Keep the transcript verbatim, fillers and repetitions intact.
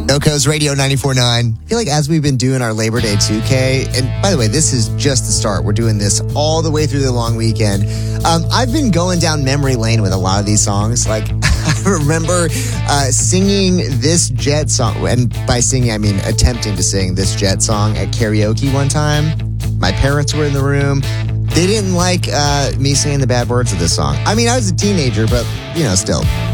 Coast Radio ninety-four point nine. I feel like as we've been doing our Labor Day two K, and by the way, this is just the start. We're doing this all the way through the long weekend. Um, I've been going down memory lane with a lot of these songs. Like, I remember uh, singing this Jet song, and by singing, I mean attempting to sing this Jet song at karaoke one time. My parents were in the room. They didn't like uh, me saying the bad words of this song. I mean, I was a teenager, but, you know, still.